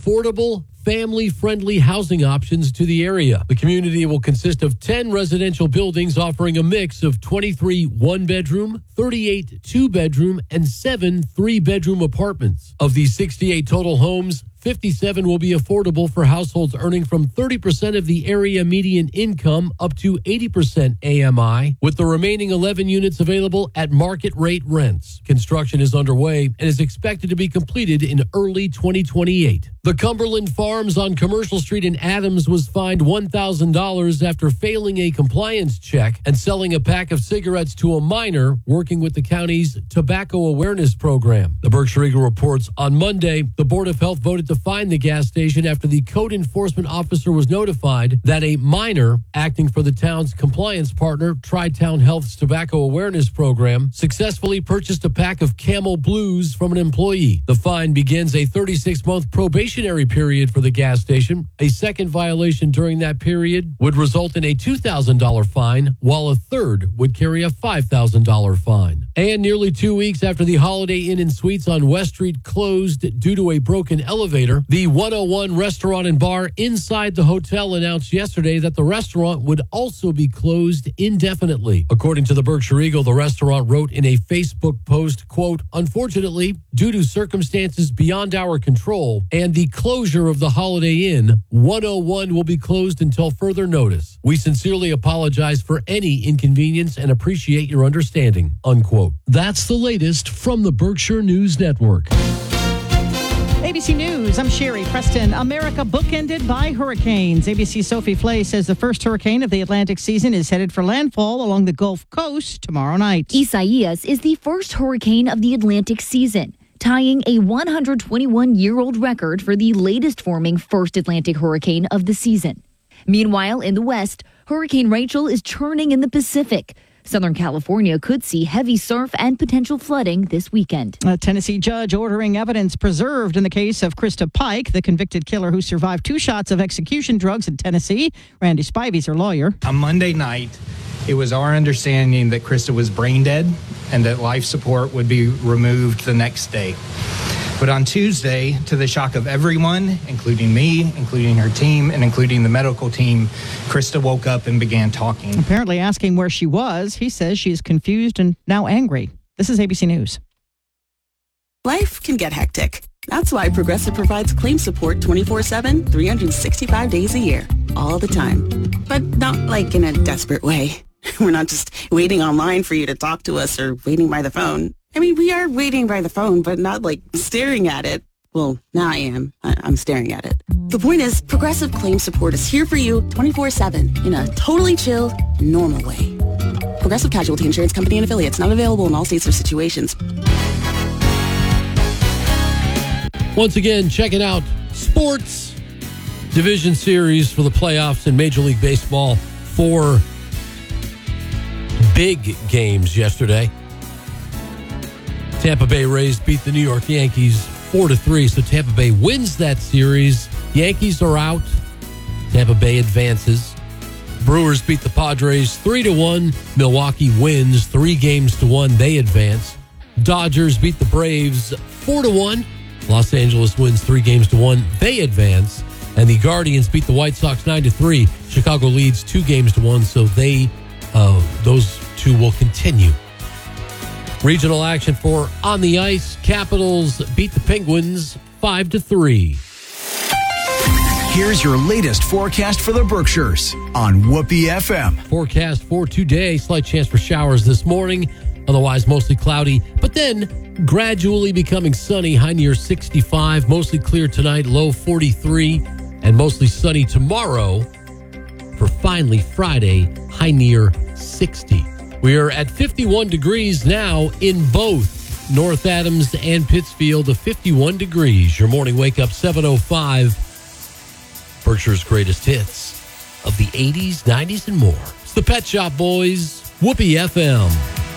affordable, family-friendly housing options to the area. The community will consist of 10 residential buildings offering a mix of 23 one-bedroom, 38 two-bedroom, and 7 three-bedroom apartments. Of these 68 total homes, 57 will be affordable for households earning from 30% of the area median income up to 80% AMI, with the remaining 11 units available at market rate rents. Construction is underway and is expected to be completed in early 2028. The Cumberland Farms on Commercial Street in Adams was fined $1,000 after failing a compliance check and selling a pack of cigarettes to a minor working with the county's tobacco awareness program. The Berkshire Eagle reports on Monday, the Board of Health voted to fine the gas station after the code enforcement officer was notified that a minor acting for the town's compliance partner, Tri-Town Health's tobacco awareness program, successfully purchased a pack of Camel Blues from an employee. The fine begins a 36-month probationary period for the gas station. A second violation during that period would result in a $2,000 fine, while a third would carry a $5,000 fine. And nearly 2 weeks after the Holiday Inn and Suites on West Street closed due to a broken elevator, the 101 Restaurant and Bar inside the hotel announced yesterday that the restaurant would also be closed indefinitely. According to the Berkshire Eagle, the restaurant wrote in a Facebook post, quote, "Unfortunately, due to circumstances beyond our control and the closure of the Holiday Inn, 101 will be closed until further notice. We sincerely apologize for any inconvenience and appreciate your understanding," unquote. That's the latest from the Berkshire News Network. ABC News, I'm Sherry Preston. America bookended by hurricanes. ABC Sophie Flay says the first hurricane of the Atlantic season is headed for landfall along the Gulf Coast tomorrow night. Isaias is the first hurricane of the Atlantic season, tying a 121-year-old record for the latest forming first Atlantic hurricane of the season. Meanwhile, in the West, Hurricane Rachel is churning in the Pacific. Southern California could see heavy surf and potential flooding this weekend. A Tennessee judge ordering evidence preserved in the case of Krista Pike, the convicted killer who survived 2 shots of execution drugs in Tennessee. Randy Spivey's her lawyer. On Monday night, it was our understanding that Krista was brain dead and that life support would be removed the next day. But on Tuesday, to the shock of everyone, including me, including her team, and including the medical team, Krista woke up and began talking. Apparently asking where she was. He says she's confused and now angry. This is ABC News. Life can get hectic. That's why Progressive provides claim support 24/7, 365 days a year, all the time. But not like in a desperate way. We're not just waiting online for you to talk to us or waiting by the phone. I mean, we are waiting by the phone, but not like staring at it. Well, now I am. I'm staring at it. The point is, Progressive Claim Support is here for you 24/7 in a totally chill, normal way. Progressive Casualty Insurance Company and Affiliates, not available in all states or situations. Once again, checking out sports division series for the playoffs in Major League Baseball. 4 big games yesterday. Tampa Bay Rays beat the New York Yankees 4-3, so Tampa Bay wins that series. Yankees are out. Tampa Bay advances. Brewers beat the Padres 3-1. Milwaukee wins 3-1. They advance. Dodgers beat the Braves 4-1. Los Angeles wins 3-1. They advance. And the Guardians beat the White Sox 9-3. Chicago leads 2-1, so those two will continue. Regional action for On the Ice. Capitals beat the Penguins 5-3. Here's your latest forecast for the Berkshires on Whoopee FM. Forecast for today, slight chance for showers this morning. Otherwise, mostly cloudy, but then gradually becoming sunny, high near 65. Mostly clear tonight, low 43. And mostly sunny tomorrow for finally Friday, high near 60. We are at 51 degrees now in both North Adams and Pittsfield, 51 degrees. Your morning wake up, 7:05. Berkshire's greatest hits of the 80s, 90s, and more. It's the Pet Shop Boys, Whoopee FM.